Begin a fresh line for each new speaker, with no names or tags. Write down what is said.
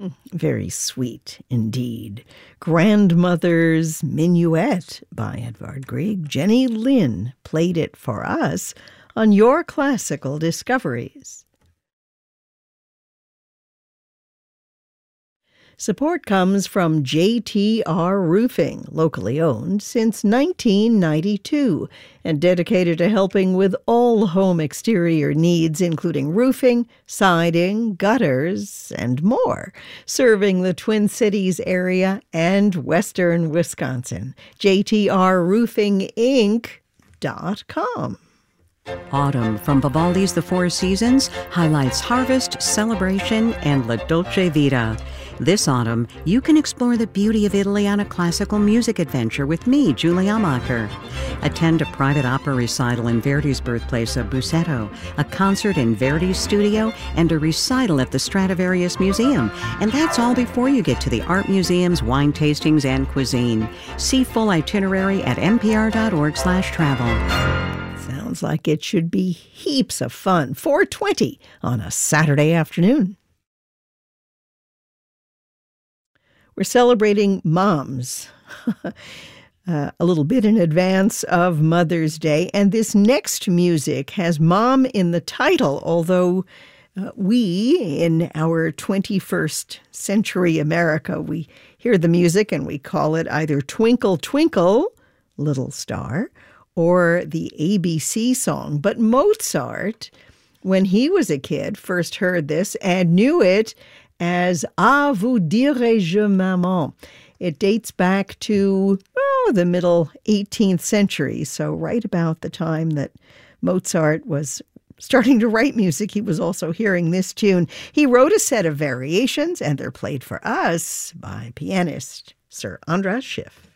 Very sweet indeed. Grandmother's Minuet by Edvard Grieg. Jenny Lynn played it for us on Your Classical Discoveries. Support comes from JTR Roofing, locally owned since 1992, and dedicated to helping with all home exterior needs, including roofing, siding, gutters, and more, serving the Twin Cities area and western Wisconsin. JTRRoofingInc.com.
Autumn from Vivaldi's The Four Seasons highlights harvest, celebration, and La Dolce Vita. This autumn, you can explore the beauty of Italy on a classical music adventure with me, Julie Amacher. Attend a private opera recital in Verdi's birthplace of Busseto, a concert in Verdi's studio, and a recital at the Stradivarius Museum. And that's all before you get to the art museums, wine tastings, and cuisine. See full itinerary at npr.org/travel.
Sounds like it should be heaps of fun. 4:20 on a Saturday afternoon. We're celebrating moms a little bit in advance of Mother's Day. And this next music has mom in the title, although we, in our 21st century America, we hear the music and we call it either Twinkle, Twinkle, Little Star, or the ABC song. But Mozart, when he was a kid, first heard this and knew it as "Ah, vous dirai-je, maman." It dates back to the middle 18th century, so right about the time that Mozart was starting to write music, he was also hearing this tune. He wrote a set of variations, and they're played for us by pianist Sir Andras Schiff.